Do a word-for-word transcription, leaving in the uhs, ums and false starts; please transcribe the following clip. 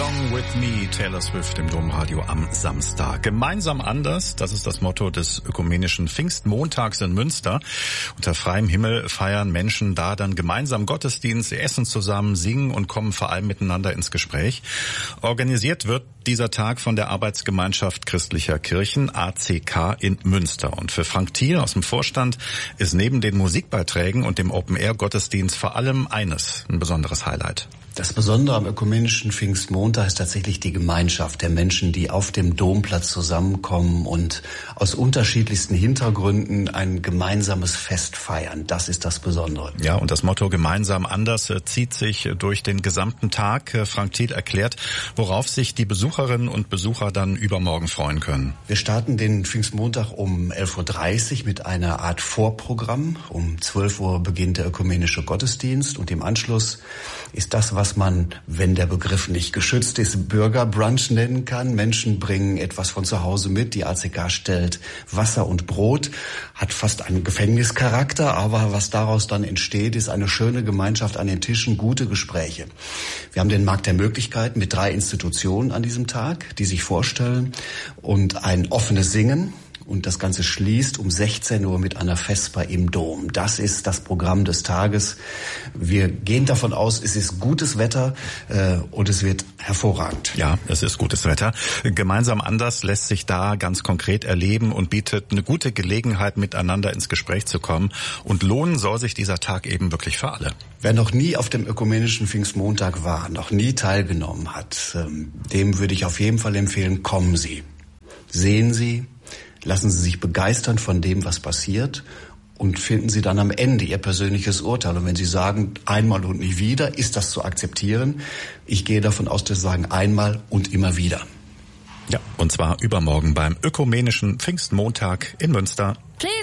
Along with me, Taylor Swift im Domradio am Samstag. Gemeinsam anders, das ist das Motto des ökumenischen Pfingstmontags in Münster. Unter freiem Himmel feiern Menschen da dann gemeinsam Gottesdienst, sie essen zusammen, singen und kommen vor allem miteinander ins Gespräch. Organisiert wird dieser Tag von der Arbeitsgemeinschaft Christlicher Kirchen A C K in Münster. Und für Frank Thiel aus dem Vorstand ist neben den Musikbeiträgen und dem Open-Air-Gottesdienst vor allem eines ein besonderes Highlight. Das Besondere am ökumenischen Pfingstmontag ist tatsächlich die Gemeinschaft der Menschen, die auf dem Domplatz zusammenkommen und aus unterschiedlichsten Hintergründen ein gemeinsames Fest feiern. Das ist das Besondere. Ja, und das Motto gemeinsam anders zieht sich durch den gesamten Tag. Frank Thiel erklärt, worauf sich die Besucherinnen und Besucher dann übermorgen freuen können. Wir starten den Pfingstmontag um elf Uhr dreißig mit einer Art Vorprogramm. Um zwölf Uhr beginnt der ökumenische Gottesdienst und im Anschluss ist das, was man, wenn der Begriff nicht geschützt ist, Bürgerbrunch nennen kann. Menschen bringen etwas von zu Hause mit. Die A C K stellt Wasser und Brot, hat fast einen Gefängnischarakter, aber was daraus dann entsteht, ist eine schöne Gemeinschaft an den Tischen, gute Gespräche. Wir haben den Markt der Möglichkeiten mit drei Institutionen an diesem Tag, die sich vorstellen, und ein offenes Singen. Und das Ganze schließt um sechzehn Uhr mit einer Vesper im Dom. Das ist das Programm des Tages. Wir gehen davon aus, es ist gutes Wetter äh, und es wird hervorragend. Ja, es ist gutes Wetter. Gemeinsam anders lässt sich da ganz konkret erleben und bietet eine gute Gelegenheit, miteinander ins Gespräch zu kommen. Und lohnen soll sich dieser Tag eben wirklich für alle. Wer noch nie auf dem ökumenischen Pfingstmontag war, noch nie teilgenommen hat, ähm, dem würde ich auf jeden Fall empfehlen, kommen Sie. Sehen Sie. Lassen Sie sich begeistern von dem, was passiert, und finden Sie dann am Ende Ihr persönliches Urteil. Und wenn Sie sagen, einmal und nie wieder, ist das zu akzeptieren. Ich gehe davon aus, dass Sie sagen, einmal und immer wieder. Ja, und zwar übermorgen beim ökumenischen Pfingstmontag in Münster. Please.